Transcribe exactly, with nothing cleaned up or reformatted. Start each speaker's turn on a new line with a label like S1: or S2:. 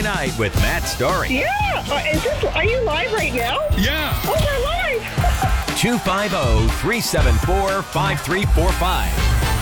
S1: Night with Matt Story.
S2: Yeah. Uh, is this, are you live right now?
S3: Yeah.
S2: Oh, we're live.
S1: two five zero, three seven four, five three four five.